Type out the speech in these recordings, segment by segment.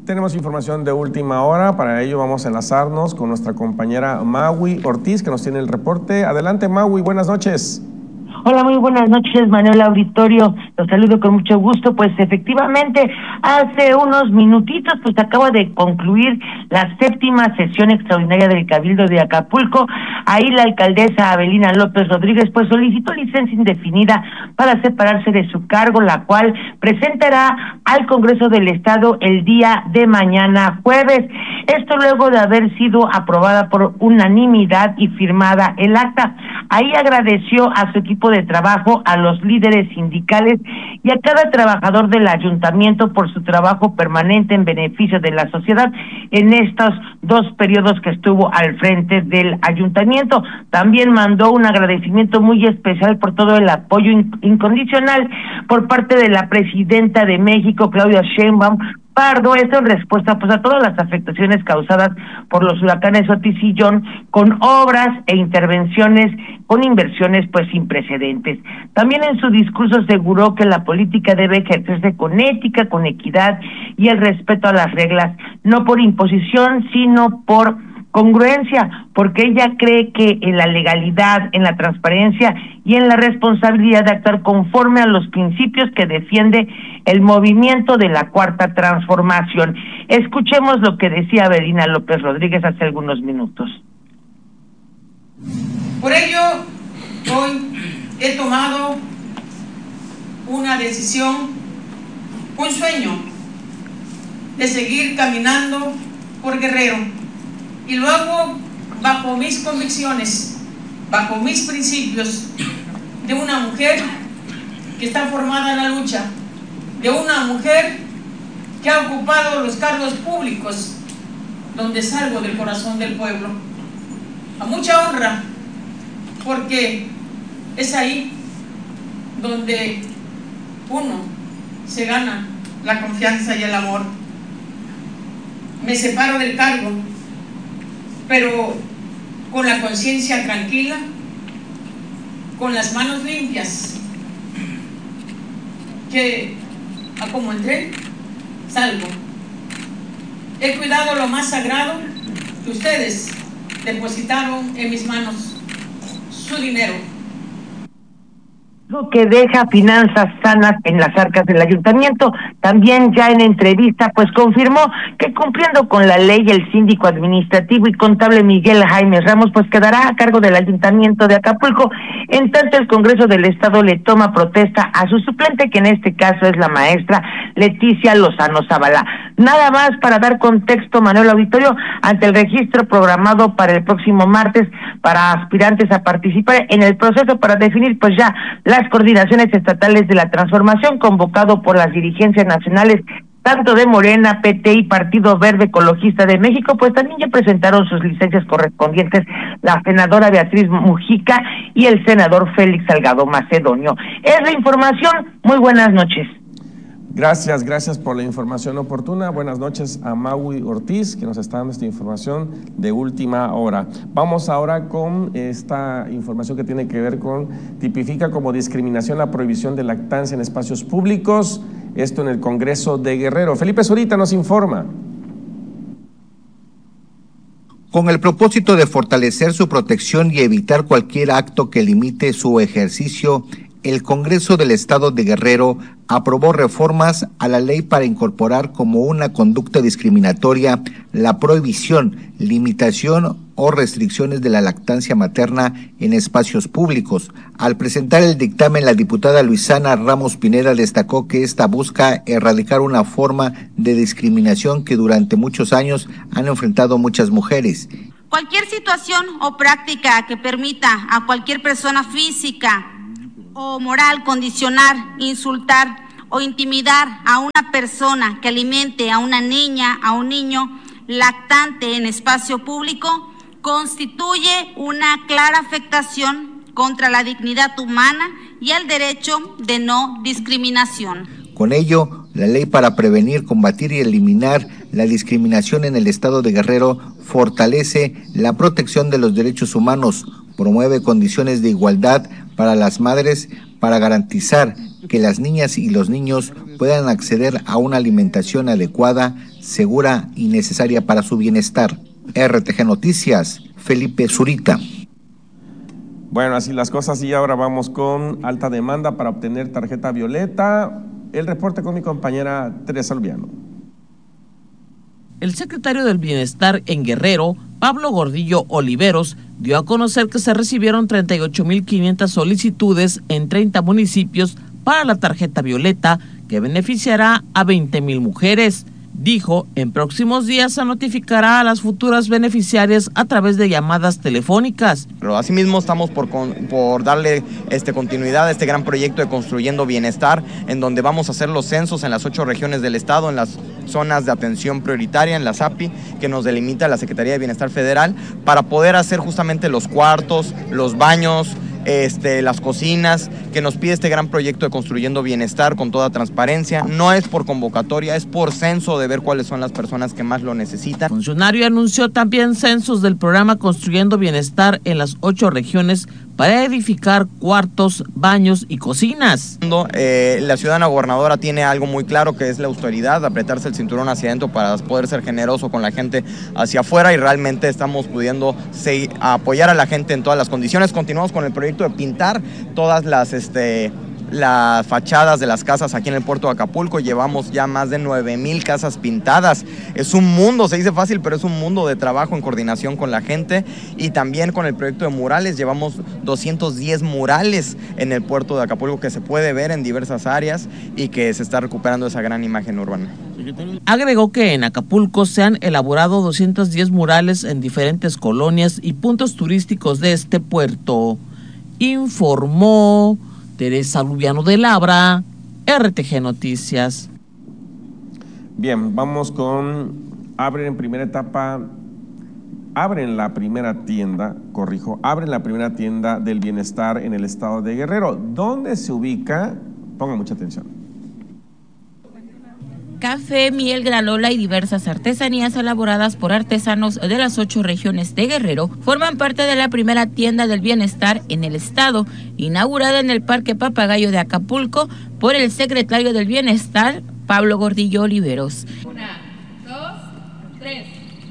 Tenemos información de última hora, para ello vamos a enlazarnos con nuestra compañera Maui Ortiz, que nos tiene el reporte. Adelante, Maui, buenas noches. Hola, muy buenas noches, Manuel Auditorio. Los saludo con mucho gusto. Pues efectivamente, hace unos minutitos, pues acaba de concluir la 7ª sesión extraordinaria del Cabildo de Acapulco. Ahí la alcaldesa Abelina López Rodríguez, pues solicitó licencia indefinida para separarse de su cargo, la cual presentará al Congreso del Estado el día de mañana jueves. Esto luego de haber sido aprobada por unanimidad y firmada el acta. Ahí agradeció a su equipo de trabajo, a los líderes sindicales y a cada trabajador del ayuntamiento por su trabajo permanente en beneficio de la sociedad en estos 2 periodos que estuvo al frente del ayuntamiento. También mandó un agradecimiento muy especial por todo el apoyo incondicional por parte de la presidenta de México, Claudia Sheinbaum Pardo, esto en respuesta pues a todas las afectaciones causadas por los huracanes Otis y John, con obras e intervenciones, con inversiones pues sin precedentes. También en su discurso aseguró que la política debe ejercerse con ética, con equidad y el respeto a las reglas, no por imposición, sino por congruencia, porque ella cree que en la legalidad, en la transparencia y en la responsabilidad de actuar conforme a los principios que defiende el movimiento de la Cuarta Transformación. Escuchemos lo que decía Abelina López Rodríguez hace algunos minutos. Por ello, hoy he tomado una decisión, un sueño, de seguir caminando por Guerrero. Y lo hago bajo mis convicciones, bajo mis principios, de una mujer que está formada en la lucha, de una mujer que ha ocupado los cargos públicos, donde salgo del corazón del pueblo, a mucha honra, porque es ahí donde uno se gana la confianza y el amor. Me separo del cargo, pero con la conciencia tranquila, con las manos limpias, que a como entré, salgo. He cuidado lo más sagrado que ustedes depositaron en mis manos, su dinero. Que deja finanzas sanas en las arcas del ayuntamiento. También ya en entrevista pues confirmó que cumpliendo con la ley el síndico administrativo y contable Miguel Jaime Ramos pues quedará a cargo del ayuntamiento de Acapulco, en tanto el Congreso del Estado le toma protesta a su suplente, que en este caso es la maestra Leticia Lozano Zavala. Nada más para dar contexto, Manuel Auditorio, ante el registro programado para el próximo martes para aspirantes a participar en el proceso para definir pues ya las coordinaciones estatales de la transformación, convocado por las dirigencias nacionales tanto de Morena, PT y Partido Verde Ecologista de México, pues también ya presentaron sus licencias correspondientes la senadora Beatriz Mujica y el senador Félix Salgado Macedonio. Es la información. Muy buenas noches. Gracias por la información oportuna. Buenas noches a Maui Ortiz, que nos está dando esta información de última hora. Vamos ahora con esta información que tiene que ver con, tipifica como discriminación la prohibición de lactancia en espacios públicos, esto en el Congreso de Guerrero. Felipe Zurita nos informa. Con el propósito de fortalecer su protección y evitar cualquier acto que limite su ejercicio, el Congreso del Estado de Guerrero aprobó reformas a la ley para incorporar como una conducta discriminatoria la prohibición, limitación o restricciones de la lactancia materna en espacios públicos. Al presentar el dictamen, la diputada Luisana Ramos Pineda destacó que esta busca erradicar una forma de discriminación que durante muchos años han enfrentado muchas mujeres. Cualquier situación o práctica que permita a cualquier persona física o moral condicionar, insultar o intimidar a una persona que alimente a una niña, a un niño lactante en espacio público, constituye una clara afectación contra la dignidad humana y el derecho de no discriminación. Con ello, la ley para prevenir, combatir y eliminar la discriminación en el Estado de Guerrero fortalece la protección de los derechos humanos, promueve condiciones de igualdad para las madres para garantizar que las niñas y los niños puedan acceder a una alimentación adecuada, segura y necesaria para su bienestar. RTG Noticias, Felipe Zurita. Bueno, así las cosas, y ahora vamos con alta demanda para obtener tarjeta violeta. El reporte con mi compañera Teresa Olviano. El secretario del Bienestar en Guerrero, Pablo Gordillo Oliveros, dio a conocer que se recibieron 38,500 solicitudes en 30 municipios para la tarjeta violeta, que beneficiará a 20,000 mujeres. Dijo, en próximos días se notificará a las futuras beneficiarias a través de llamadas telefónicas. Pero asimismo estamos por darle continuidad a este gran proyecto de Construyendo Bienestar, en donde vamos a hacer los censos en las 8 regiones del estado, en las zonas de atención prioritaria, en la SAPI, que nos delimita la Secretaría de Bienestar Federal, para poder hacer justamente los cuartos, los baños, las cocinas, que nos pide este gran proyecto de Construyendo Bienestar con toda transparencia. No es por convocatoria, es por censo, de ver cuáles son las personas que más lo necesitan. El funcionario anunció también censos del programa Construyendo Bienestar en las 8 regiones para edificar cuartos, baños y cocinas. La ciudadana gobernadora tiene algo muy claro, que es la austeridad, apretarse el cinturón hacia adentro para poder ser generoso con la gente hacia afuera, y realmente estamos pudiendo apoyar a la gente en todas las condiciones. Continuamos con el proyecto de pintar todas las fachadas de las casas aquí en el puerto de Acapulco. Llevamos ya más de 9,000 casas pintadas. Es un mundo, se dice fácil, pero es un mundo de trabajo en coordinación con la gente. Y también con el proyecto de murales, llevamos 210 murales en el puerto de Acapulco que se puede ver en diversas áreas y que se está recuperando esa gran imagen urbana. Agregó que en Acapulco se han elaborado 210 murales en diferentes colonias y puntos turísticos de este puerto. Informó Teresa Lubiano de Labra, RTG Noticias. Bien, vamos con abren la primera tienda del bienestar en el estado de Guerrero. ¿Dónde se ubica? Pongan mucha atención. Café, miel, granola y diversas artesanías elaboradas por artesanos de las 8 regiones de Guerrero forman parte de la primera tienda del bienestar en el estado, inaugurada en el Parque Papagayo de Acapulco por el secretario del Bienestar, Pablo Gordillo Oliveros. 1, 2, 3.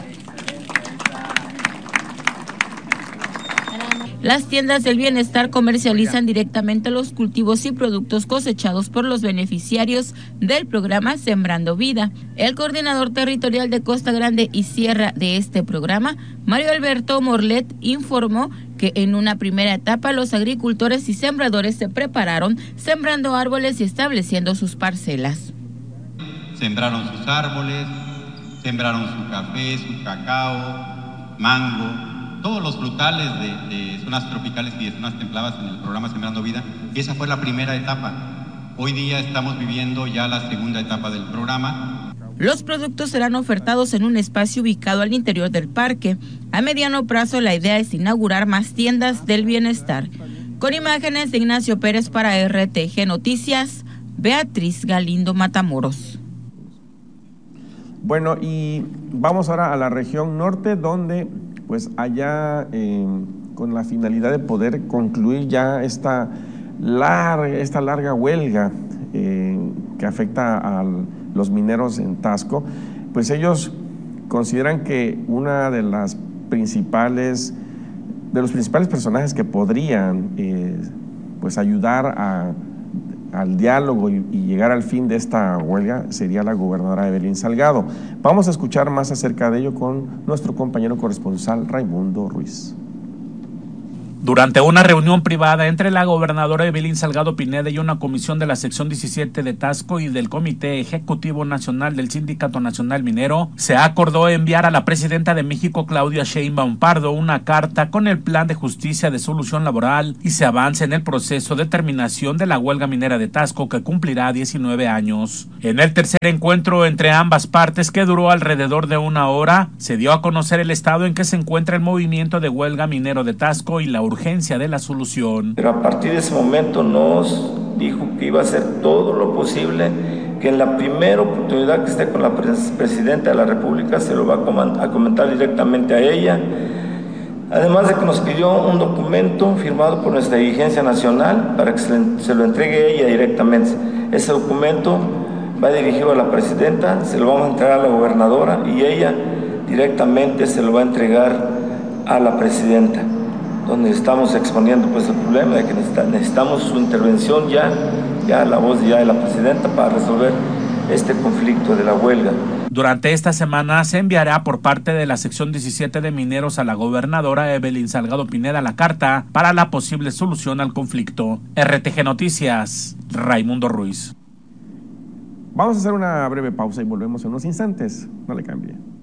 Las tiendas del bienestar comercializan directamente los cultivos y productos cosechados por los beneficiarios del programa Sembrando Vida. El coordinador territorial de Costa Grande y Sierra de este programa, Mario Alberto Morlet, informó que en una primera etapa los agricultores y sembradores se prepararon sembrando árboles y estableciendo sus parcelas. Sembraron sus árboles, sembraron su café, su cacao, mango, todos los frutales de zonas tropicales y de zonas templadas en el programa Sembrando Vida. Y esa fue la primera etapa. Hoy día estamos viviendo ya la segunda etapa del programa. Los productos serán ofertados en un espacio ubicado al interior del parque. A mediano plazo la idea es inaugurar más tiendas del bienestar. Con imágenes de Ignacio Pérez para RTG Noticias, Beatriz Galindo Matamoros. Bueno, y vamos ahora a la región norte, donde pues allá con la finalidad de poder concluir ya esta larga huelga que afecta a los mineros en Taxco, pues ellos consideran que una de los principales personajes que podrían pues ayudar al diálogo y llegar al fin de esta huelga sería la gobernadora Evelyn Salgado. Vamos a escuchar más acerca de ello con nuestro compañero corresponsal Raimundo Ruiz. Durante una reunión privada entre la gobernadora Evelyn Salgado Pineda y una comisión de la sección 17 de Taxco y del Comité Ejecutivo Nacional del Sindicato Nacional Minero, se acordó enviar a la presidenta de México, Claudia Sheinbaum Pardo, una carta con el plan de justicia de solución laboral y se avance en el proceso de terminación de la huelga minera de Taxco, que cumplirá 19 años. En el tercer encuentro entre ambas partes, que duró alrededor de 1 hora, se dio a conocer el estado en que se encuentra el movimiento de huelga minero de Taxco y la urgencia de la solución. Pero a partir de ese momento nos dijo que iba a hacer todo lo posible, que en la primera oportunidad que esté con la presidenta de la República se lo va a comentar directamente a ella, además de que nos pidió un documento firmado por nuestra dirigencia nacional para que se lo entregue ella directamente. Ese documento va dirigido a la presidenta, se lo vamos a entregar a la gobernadora y ella directamente se lo va a entregar a la presidenta, donde estamos exponiendo pues el problema de que necesitamos su intervención ya la voz ya de la presidenta para resolver este conflicto de la huelga. Durante esta semana se enviará por parte de la sección 17 de mineros a la gobernadora Evelyn Salgado Pineda la carta para la posible solución al conflicto. RTG Noticias, Raimundo Ruiz. Vamos a hacer una breve pausa y volvemos en unos instantes. No le cambie.